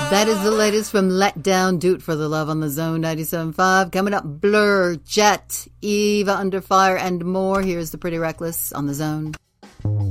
That is the latest from Let Down. Do It for the Love on the Zone 97.5. Coming up, Blur, Jet, Eva Under Fire, and more. Here's the Pretty Reckless on the Zone.